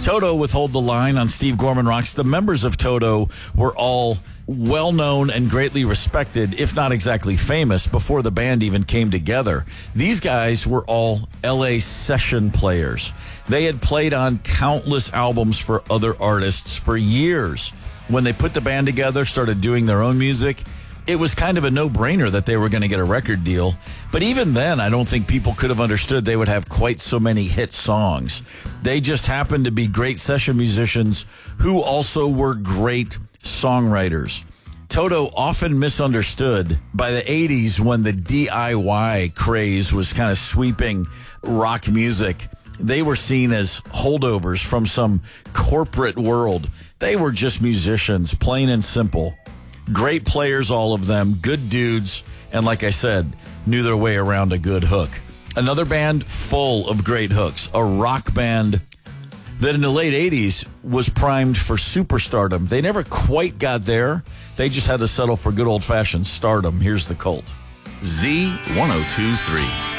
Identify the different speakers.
Speaker 1: Toto with Hold the Line on Steve Gorman Rocks. The members of Toto were all well-known and greatly respected, if not exactly famous, before the band even came together. These guys were all L.A. session players. They had played on countless albums for other artists for years. When they put the band together, started doing their own music, it was kind of a no-brainer that they were going to get a record deal. But even then, I don't think people could have understood they would have quite so many hit songs. They just happened to be great session musicians who also were great songwriters. Toto, often misunderstood by the 80s when the DIY craze was kind of sweeping rock music. They were seen as holdovers from some corporate world. They were just musicians, plain and simple. Great players, all of them, good dudes, and like I said, knew their way around a good hook. Another band full of great hooks, a rock band that in the late 80s was primed for superstardom. They never quite got there. They just had to settle for good old-fashioned stardom. Here's the Cult. Z1023.